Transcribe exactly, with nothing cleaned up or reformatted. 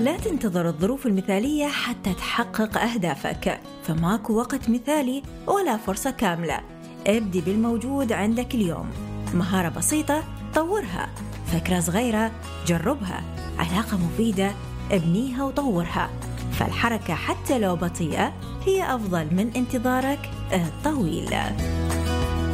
لا تنتظر الظروف المثالية حتى تحقق أهدافك، فماكو وقت مثالي ولا فرصة كاملة. ابدي بالموجود عندك اليوم، مهارة بسيطة طورها، فكرة صغيرة جربها، علاقة مفيدة ابنيها وطورها. فالحركة حتى لو بطيئة هي أفضل من انتظارك الطويل.